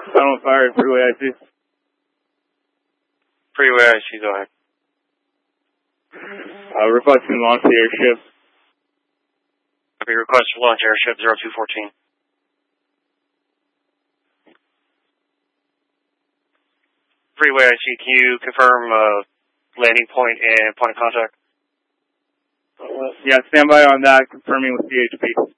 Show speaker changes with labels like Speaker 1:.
Speaker 1: Final fire, freeway IC.
Speaker 2: Freeway IC, go ahead.
Speaker 1: Requesting launch the airship.
Speaker 2: Copy, request for launch airship 0214. Freeway IC, can you confirm landing point and point of contact?
Speaker 1: Yeah, stand by on that, confirming with CHP.